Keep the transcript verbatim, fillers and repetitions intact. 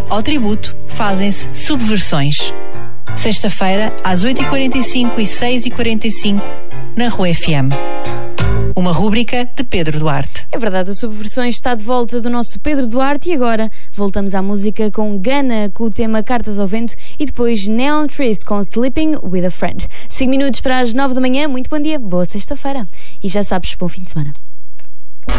ao tributo, fazem-se subversões. Sexta-feira, às oito e quarenta e cinco e seis e quarenta e cinco, na Rua F M. Uma rúbrica de Pedro Duarte. É verdade, o Subversões está de volta do nosso Pedro Duarte e agora voltamos à música com Gana, com o tema Cartas ao Vento, e depois Neon Trees com Sleeping with a Friend. cinco minutos para as nove da manhã, muito bom dia, boa sexta-feira. E já sabes, bom fim de semana.